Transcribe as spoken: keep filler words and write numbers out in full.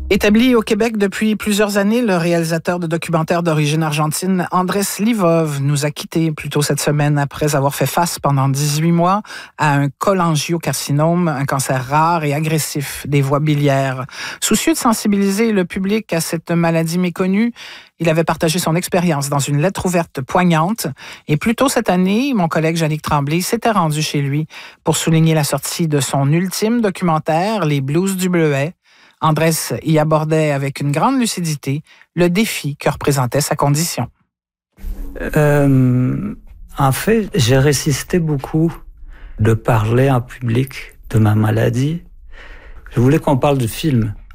Établi au Québec depuis plusieurs années, le réalisateur de documentaires d'origine argentine Andrés Livov nous a quittés plus tôt cette semaine après avoir fait face pendant dix-huit mois à un cholangiocarcinome, un cancer rare et agressif des voies biliaires. Soucieux de sensibiliser le public à cette maladie méconnue, il avait partagé son expérience dans une lettre ouverte poignante. Et plus tôt cette année, mon collègue Yannick Tremblay s'était rendu chez lui pour souligner la sortie de son ultime documentaire, Les Blues du Bleuet. Andrés y abordait avec une grande lucidité le défi que représentait sa condition. Euh, en fait, j'ai résisté beaucoup de parler en public de ma maladie. Je voulais qu'on parle du film.